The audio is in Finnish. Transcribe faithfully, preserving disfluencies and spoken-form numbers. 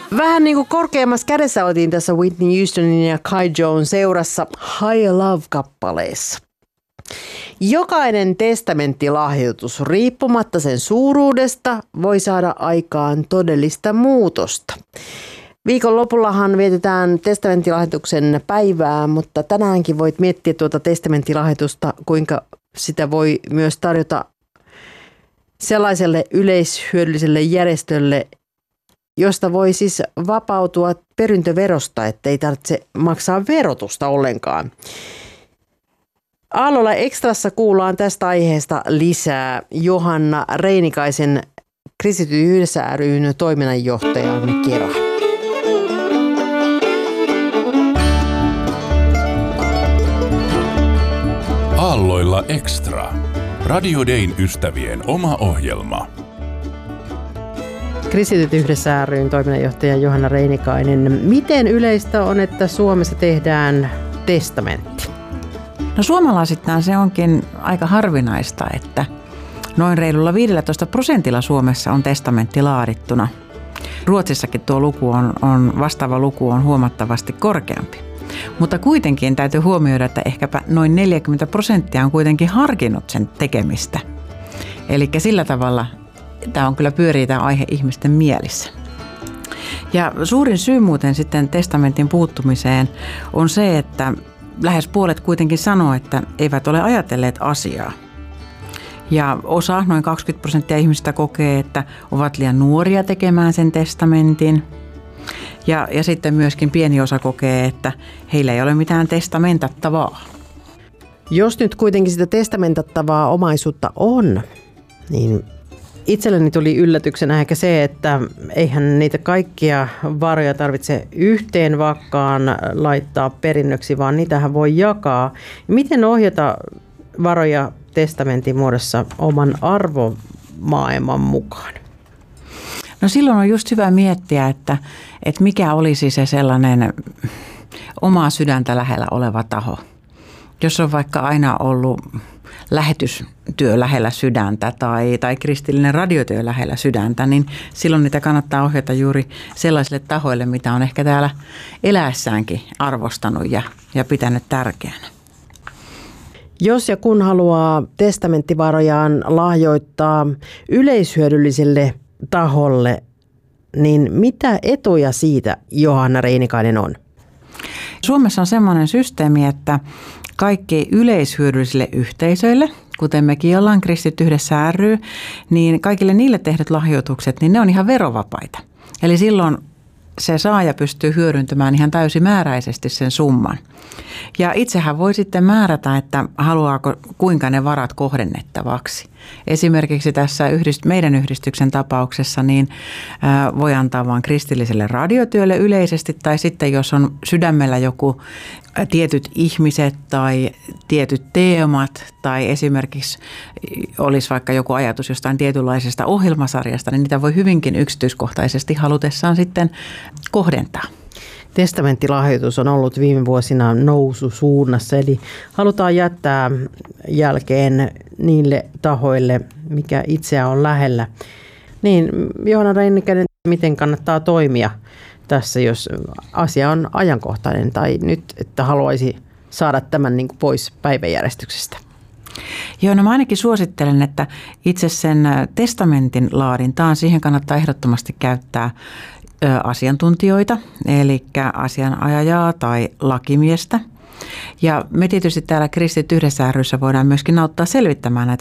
Vähän niin kuin korkeammassa kädessä oltiin tässä Whitney Houstonin ja Kai Joan seurassa High Love-kappaleessa. Jokainen testamenttilahjoitus, riippumatta sen suuruudesta, voi saada aikaan todellista muutosta. Viikonlopullahan vietetään testamenttilahjoituksen päivää, mutta tänäänkin voit miettiä tuota testamenttilahjoitusta, kuinka sitä voi myös tarjota sellaiselle yleishyödylliselle järjestölle, josta voi siis vapautua perintöverosta, ettei tarvitse maksaa verotusta ollenkaan. Aallolla Extrassa kuullaan tästä aiheesta lisää Johanna Reinikaisen Kristityt yhdessä ry:n toiminnanjohtajan kerran. Aalloilla Extra. Radio Dayn ystävien oma ohjelma. Kristityt yhdessä ry:n toiminnanjohtaja Johanna Reinikainen. Miten yleistä on, että Suomessa tehdään testamentti? No suomalaisittain se onkin aika harvinaista, että noin reilulla viisitoista prosentilla Suomessa on testamentti laadittuna. Ruotsissakin tuo luku on, on, vastaava luku on huomattavasti korkeampi. Mutta kuitenkin täytyy huomioida, että ehkäpä noin neljäkymmentä prosenttia on kuitenkin harkinnut sen tekemistä. Eli sillä tavalla tämä on kyllä pyörii tämä aihe ihmisten mielissä. Ja suurin syy muuten sitten testamentin puuttumiseen on se, että lähes puolet kuitenkin sanoo, että eivät ole ajatelleet asiaa. Ja osa, noin kaksikymmentä prosenttia ihmistä kokee, että ovat liian nuoria tekemään sen testamentin. Ja, ja sitten myöskin pieni osa kokee, että heillä ei ole mitään testamentattavaa. Jos nyt kuitenkin sitä testamentattavaa omaisuutta on, niin itselleni tuli yllätyksenä ehkä se, että eihän niitä kaikkia varoja tarvitse yhteen vakkaan laittaa perinnöksi, vaan niitähän voi jakaa. Miten ohjata varoja testamentin muodossa oman arvomaailman mukaan? No silloin on just hyvä miettiä, että, että mikä olisi se sellainen omaa sydäntä lähellä oleva taho. Jos on vaikka aina ollut lähetystyö lähellä sydäntä tai, tai kristillinen radiotyö lähellä sydäntä, niin silloin niitä kannattaa ohjata juuri sellaisille tahoille, mitä on ehkä täällä eläessäänkin arvostanut ja, ja pitänyt tärkeänä. Jos ja kun haluaa testamenttivarojaan lahjoittaa yleishyödylliselle taholle, niin mitä etuja siitä Johanna Reinikainen on? Suomessa on semmoinen systeemi, että kaikki yleishyödyllisille yhteisöille, kuten mekin ollaan Kristityt yhdessä ry, niin kaikille niille tehdyt lahjoitukset, niin ne on ihan verovapaita. Eli silloin se saaja pystyy hyödyntämään ihan täysimääräisesti sen summan. Ja itsehän voi sitten määrätä, että haluaako kuinka ne varat kohdennettavaksi. Esimerkiksi tässä yhdist- meidän yhdistyksen tapauksessa niin ää, voi antaa vain kristilliselle radiotyölle yleisesti tai sitten jos on sydämellä joku ää, tietyt ihmiset tai tietyt teemat tai esimerkiksi olisi vaikka joku ajatus jostain tietynlaisesta ohjelmasarjasta, niin niitä voi hyvinkin yksityiskohtaisesti halutessaan sitten kohdentaa. Testamenttilahjoitus on ollut viime vuosina noususuunnassa, eli halutaan jättää jälkeen niille tahoille, mikä itseä on lähellä. Niin Johanna Reinikainen, miten kannattaa toimia tässä, jos asia on ajankohtainen tai nyt, että haluaisi saada tämän niin kuin pois päiväjärjestyksestä? Joo, no mä ainakin suosittelen, että itse sen testamentin laadintaan siihen kannattaa ehdottomasti käyttää asiantuntijoita, eli asianajajaa tai lakimiestä. Ja me tietysti täällä Kristityt yhdessä ry:ssä voidaan myöskin auttaa selvittämään näitä